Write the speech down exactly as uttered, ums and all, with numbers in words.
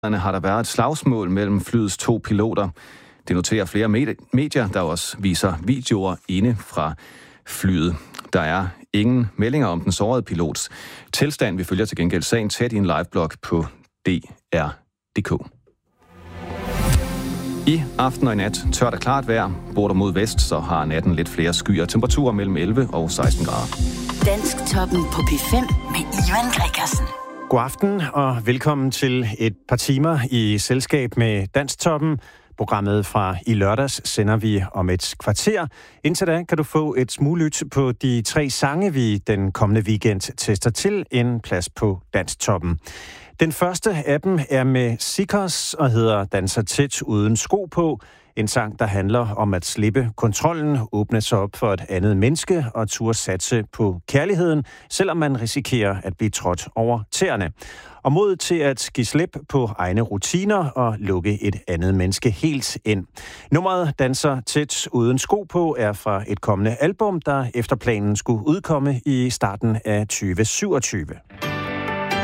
har der været et slagsmål mellem flyets to piloter. Det noterer flere medier, der også viser videoer inde fra flyet. Der er ingen meldinger om den sårede pilots tilstand. Vi følger til gengæld sagen tæt i en liveblog på D R punktum d k. I aften og i nat tørt og klart vejr. Bor du mod vest, så har natten lidt flere skyer. Temperaturer mellem elleve og seksten grader. Dansk Toppen på P fem med Ivan Gregersen. God aften og velkommen til et par timer i selskab med Dansk Toppen. Programmet fra i lørdags sender vi om et kvarter. Indtil da kan du få et smuglyt på de tre sange, vi den kommende weekend tester til en plads på Dansk Toppen. Den første af dem er med Seekers og hedder Danser tæt uden sko på. En sang, der handler om at slippe kontrollen, åbne sig op for et andet menneske og turde satse på kærligheden, selvom man risikerer at blive trådt over tæerne. Og mod til at give slip på egne rutiner og lukke et andet menneske helt ind. Nummeret Danser tæt uden sko på er fra et kommende album, der efter planen skulle udkomme i starten af tyve syvogtyve.